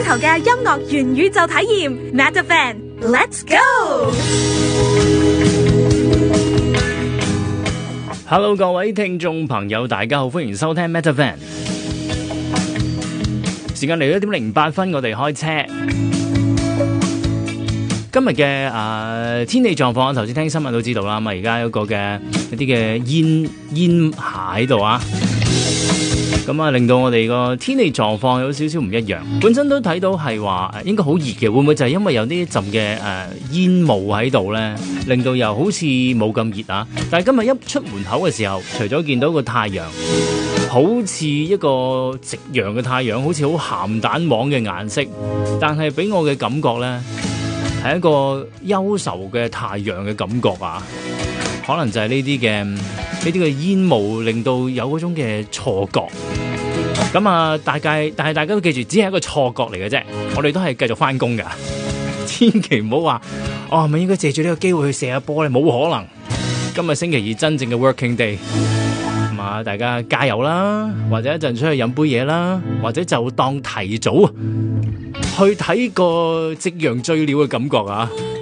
頭嘅音樂元宇宙體驗 Metavan，Let's go！Hello， 各位聽眾朋友，大家好，歡迎收聽 Metavan。時間嚟到1:08，我哋開車。今日嘅天氣狀況，頭先聽新聞都知道啦。咁而家有個嘅一啲嘅煙霞喺度啊，咁啊令到我哋個天氣狀況有少少唔一樣。本身都睇到係話應該好熱嘅，會唔會就係因為有呢陣嘅煙霧喺度咧，令到又好似冇咁熱啊？但係今日一出門口嘅時候，除咗見到個太陽，好似一個夕陽嘅太陽，好似好鹹蛋黃嘅顏色，但係俾我嘅感覺咧，係一個憂愁嘅太陽嘅感覺啊！可能就係呢啲嘅煙霧令到有嗰種嘅錯覺。咁啊，但係大家都記住，只係一個錯覺嚟嘅啫。我哋都係繼續翻工噶，千祈唔好話係咪應該借住呢個機會去射下波咧？冇可能。今日星期二真正嘅 working day，咁啊，大家加油啦！或者一陣出去飲杯嘢啦，或者就當提早去睇個夕陽醉了嘅感覺啊！